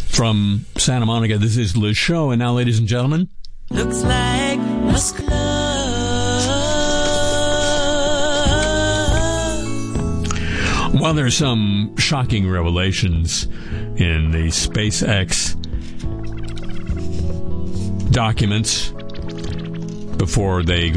From Santa Monica, this is Le Show. And now, ladies and gentlemen, looks like Musk love. While there's some shocking revelations in the SpaceX documents before their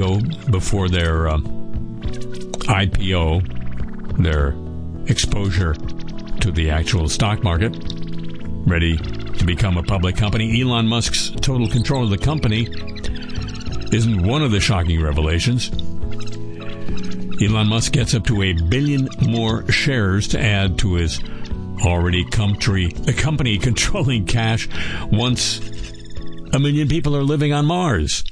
IPO, their exposure to the actual stock market, ready to become a public company, Elon Musk's total control of the company isn't one of the shocking revelations. Elon Musk gets up to 1 billion more shares to add to his already company controlling cash once 1 million people are living on Mars.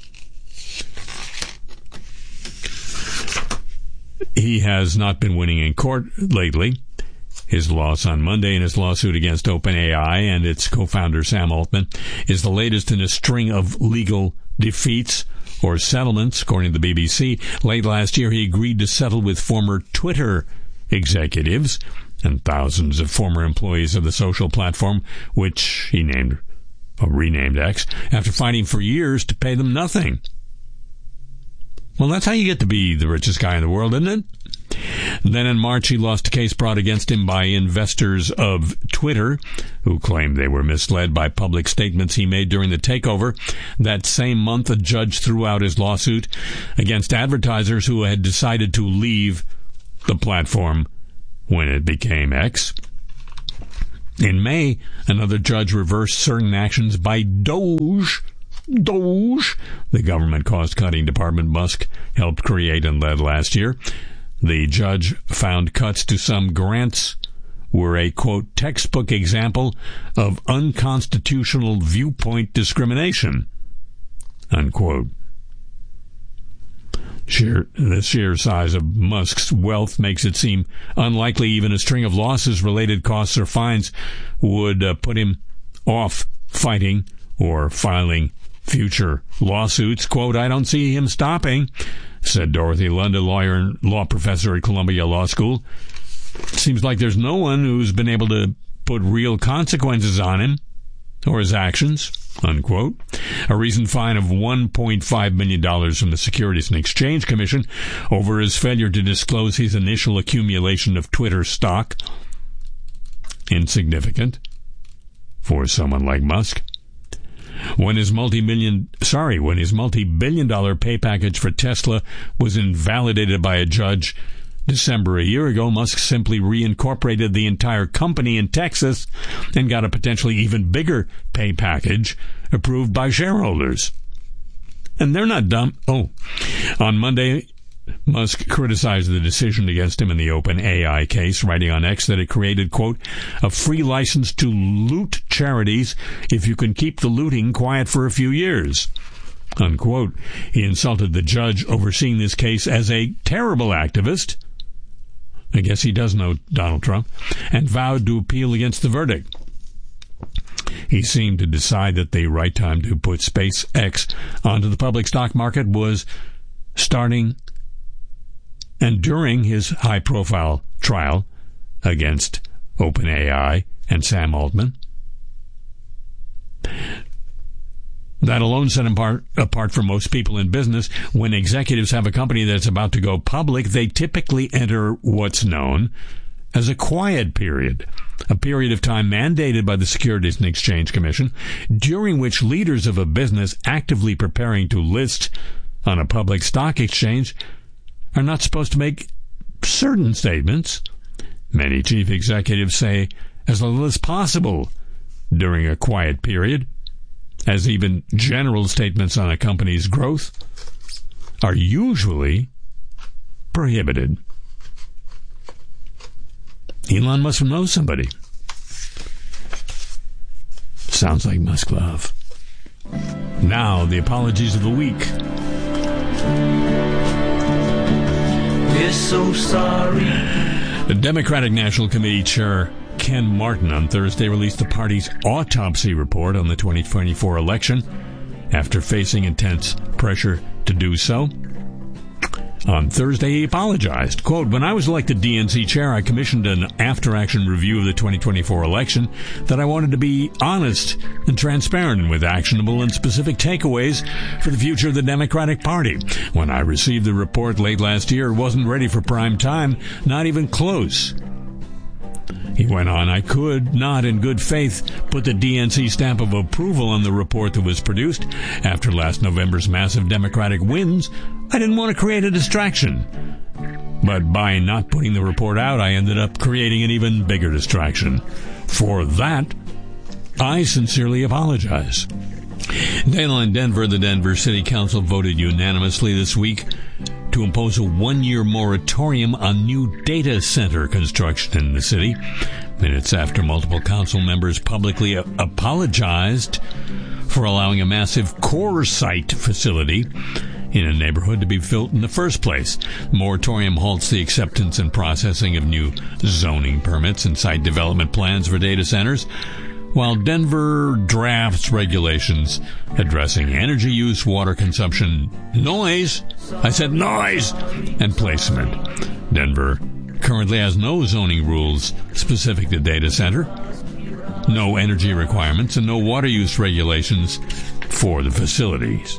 He has not been winning in court lately. His loss on Monday in his lawsuit against OpenAI and its co-founder Sam Altman is the latest in a string of legal defeats or settlements, according to the BBC. Late last year, he agreed to settle with former Twitter executives and thousands of former employees of the social platform, which he renamed X, after fighting for years to pay them nothing. Well, that's how you get to be the richest guy in the world, isn't it? Then in March, he lost a case brought against him by investors of Twitter, who claimed they were misled by public statements he made during the takeover. That same month, a judge threw out his lawsuit against advertisers who had decided to leave the platform when it became X. In May, another judge reversed certain actions by Doge, the government cost-cutting department Musk helped create and led last year. The judge found cuts to some grants were a, quote, textbook example of unconstitutional viewpoint discrimination, unquote. The sheer size of Musk's wealth makes it seem unlikely even a string of losses-related costs or fines would put him off fighting or filing future lawsuits. Quote, I don't see him stopping, said Dorothy London, lawyer and law professor at Columbia Law School. Seems like there's no one who's been able to put real consequences on him or his actions, unquote. A recent fine of $1.5 million from the Securities and Exchange Commission over his failure to disclose his initial accumulation of Twitter stock. Insignificant for someone like Musk. When his multi-billion-dollar pay package for Tesla was invalidated by a judge December a year ago, Musk simply reincorporated the entire company in Texas and got a potentially even bigger pay package approved by shareholders. And they're not dumb. On Monday, Musk criticized the decision against him in the OpenAI case, writing on X that it created, quote, a free license to loot charities if you can keep the looting quiet for a few years, unquote. He insulted the judge overseeing this case as a terrible activist. I guess he does know Donald Trump, and vowed to appeal against the verdict. He seemed to decide that the right time to put SpaceX onto the public stock market was starting and during his high-profile trial against OpenAI and Sam Altman. That alone set him apart from most people in business. When executives have a company that's about to go public, they typically enter what's known as a quiet period, a period of time mandated by the Securities and Exchange Commission, during which leaders of a business actively preparing to list on a public stock exchange are not supposed to make certain statements. Many chief executives say as little as possible during a quiet period, as even general statements on a company's growth are usually prohibited. Elon must know somebody. Sounds like Musk love. Now, the apologies of the week. We're so sorry. The Democratic National Committee Chair Ken Martin on Thursday released the party's autopsy report on the 2024 election after facing intense pressure to do so. On Thursday, he apologized. Quote, "When I was elected DNC chair, I commissioned an after-action review of the 2024 election that I wanted to be honest and transparent with actionable and specific takeaways for the future of the Democratic Party. When I received the report late last year, it wasn't ready for prime time, not even close." He went on, "I could not, in good faith, put the DNC stamp of approval on the report that was produced. After last November's massive Democratic wins, I didn't want to create a distraction. But by not putting the report out, I ended up creating an even bigger distraction. For that, I sincerely apologize." Dale in Denver, the Denver City Council voted unanimously this week to impose a 1-year moratorium on new data center construction in the city, minutes after multiple council members publicly apologized for allowing a massive core site facility in a neighborhood to be built in the first place. The moratorium halts the acceptance and processing of new zoning permits and site development plans for data centers, while Denver drafts regulations addressing energy use, water consumption, noise, I said noise, and placement. Denver currently has no zoning rules specific to data center, no energy requirements, and no water use regulations for the facilities.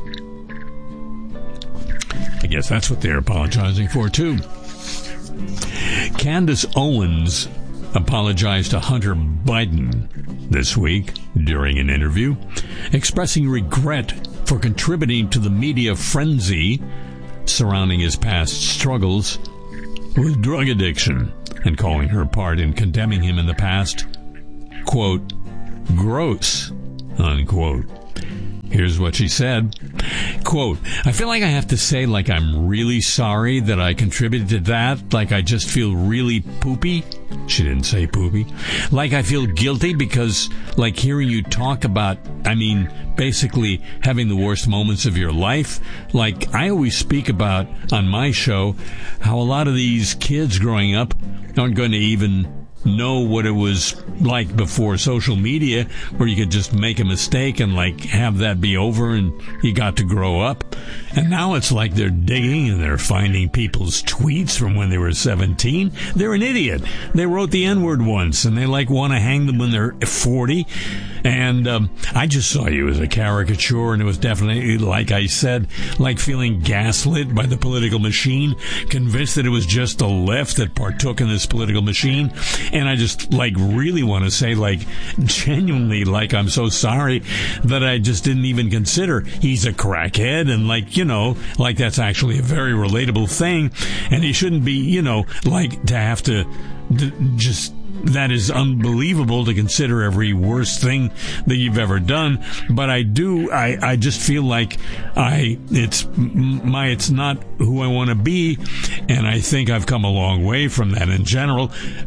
I guess that's what they're apologizing for, too. Candace Owens apologized to Hunter Biden this week during an interview, expressing regret for contributing to the media frenzy surrounding his past struggles with drug addiction and calling her part in condemning him in the past, quote, gross, unquote. Here's what she said, quote, "I feel like I have to say like I'm really sorry that I contributed to that, like I just feel really poopy." She didn't say poopy. "Like I feel guilty because like hearing you talk about, basically having the worst moments of your life. Like I always speak about on my show how a lot of these kids growing up aren't going to even know what it was like before social media, where you could just make a mistake and have that be over and you got to grow up. And now it's like they're digging and they're finding people's tweets from when they were 17. They're an idiot. They wrote the N-word once and they want to hang them when they're 40. And I just saw you as a caricature, and it was definitely, like I said, like feeling gaslit by the political machine, convinced that it was just the left that partook in this political machine. And I just really want to say genuinely I'm so sorry that I just didn't even consider he's a crackhead, and that's actually a very relatable thing, and he shouldn't be to have to just, that is unbelievable to consider every worst thing that you've ever done. But I just feel like it's not who I want to be, and I think I've come a long way from that in general.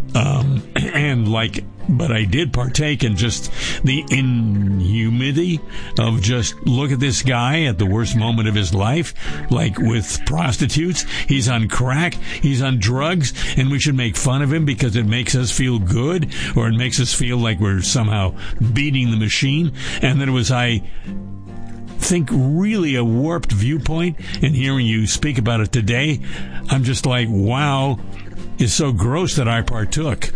But I did partake in just the inhumanity of just look at this guy at the worst moment of his life, with prostitutes. He's on crack, he's on drugs, and we should make fun of him because it makes us feel good, or it makes us feel like we're somehow beating the machine. And then it was, I think, really a warped viewpoint, and hearing you speak about it today, I'm just wow, it's so gross that I partook.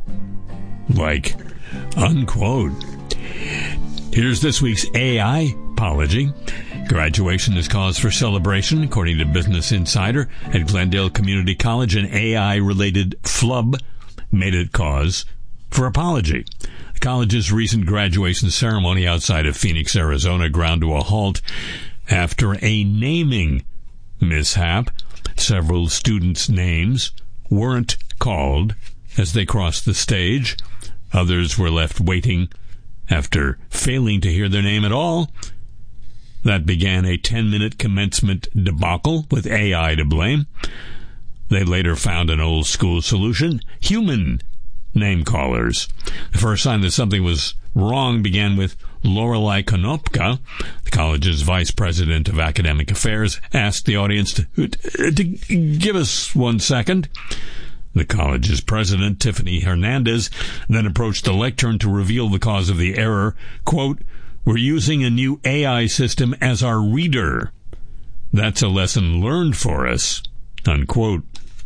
Unquote. Here's this week's AI apology. Graduation is cause for celebration, according to Business Insider. At Glendale Community College, an AI-related flub made it cause for apology. The college's recent graduation ceremony outside of Phoenix, Arizona, ground to a halt after a naming mishap. Several students' names weren't called as they crossed the stage. Others were left waiting after failing to hear their name at all. That began a 10-minute commencement debacle with AI to blame. They later found an old-school solution: human name callers. The first sign that something was wrong began with Lorelei Konopka, the college's vice president of academic affairs, asked the audience to give us 1 second. The college's president, Tiffany Hernandez, then approached the lectern to reveal the cause of the error. Quote, "We're using a new AI system as our reader. That's a lesson learned for us," unquote.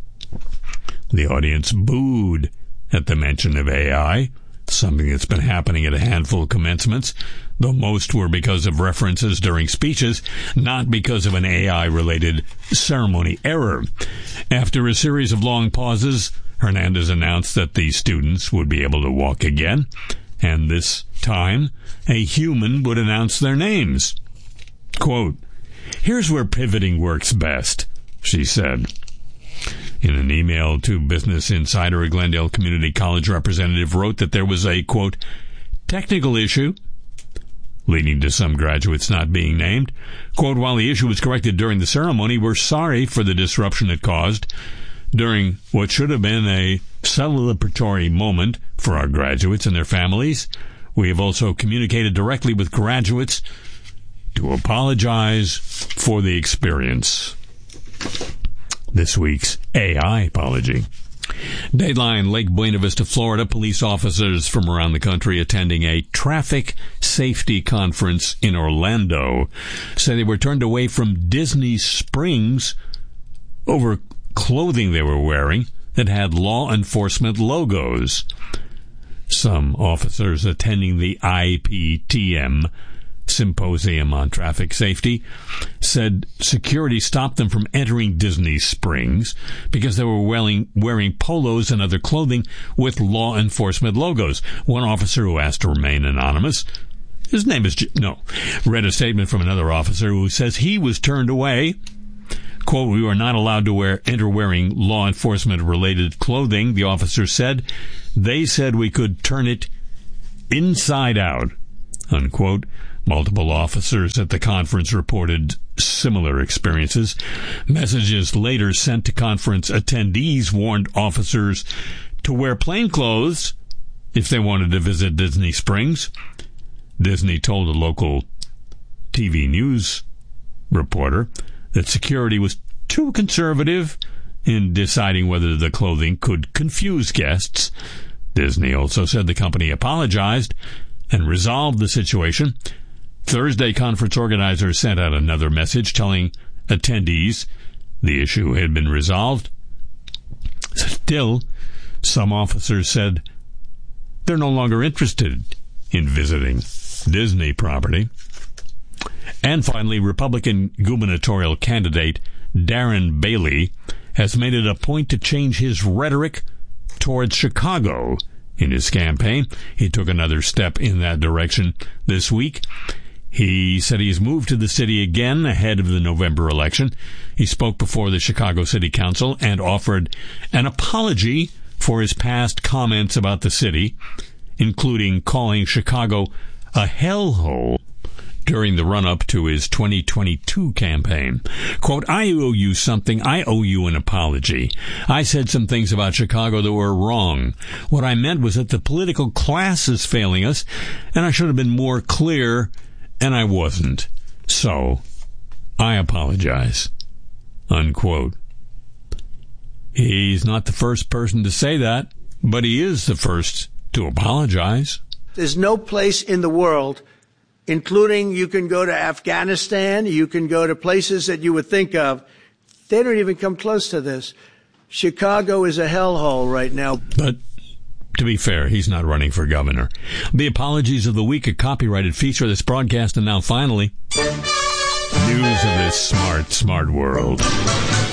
The audience booed at the mention of AI, something that's been happening at a handful of commencements, though most were because of references during speeches, not because of an AI-related ceremony error. After a series of long pauses, Hernandez announced that the students would be able to walk again, and this time, a human would announce their names. Quote, "Here's where pivoting works best," she said. In an email to Business Insider, a Glendale Community College representative wrote that there was a, quote, "technical issue," leading to some graduates not being named. Quote, "While the issue was corrected during the ceremony, we're sorry for the disruption it caused during what should have been a celebratory moment for our graduates and their families. We have also communicated directly with graduates to apologize for the experience." This week's AI apology. Dateline, Lake Buena Vista, Florida. Police officers from around the country attending a traffic safety conference in Orlando say they were turned away from Disney Springs over clothing they were wearing that had law enforcement logos. Some officers attending the IPTM Symposium on Traffic Safety said security stopped them from entering Disney Springs because they were wearing polos and other clothing with law enforcement logos. One officer, who asked to remain anonymous, his name is read a statement from another officer who says he was turned away. Quote, "We were not allowed to enter wearing law enforcement related clothing," the officer said. "They said we could turn it inside out," unquote. Multiple officers at the conference reported similar experiences. Messages later sent to conference attendees warned officers to wear plain clothes if they wanted to visit Disney Springs. Disney told a local TV news reporter that security was too conservative in deciding whether the clothing could confuse guests. Disney also said the company apologized and resolved the situation. Thursday, conference organizers sent out another message telling attendees the issue had been resolved. Still, some officers said they're no longer interested in visiting Disney property. And finally, Republican gubernatorial candidate Darren Bailey has made it a point to change his rhetoric towards Chicago in his campaign. He took another step in that direction this week. He said he's moved to the city again ahead of the November election. He spoke before the Chicago City Council and offered an apology for his past comments about the city, including calling Chicago a hellhole during the run-up to his 2022 campaign. Quote, "I owe you something. I owe you an apology. I said some things about Chicago that were wrong. What I meant was that the political class is failing us, and I should have been more clear, and I wasn't. So, I apologize," unquote. He's not the first person to say that, but he is the first to apologize. There's no place in the world, including you can go to Afghanistan, you can go to places that you would think of. They don't even come close to this. Chicago is a hellhole right now. But to be fair, he's not running for governor. The apologies of the week, a copyrighted feature of this broadcast, and now finally, news of this smart world.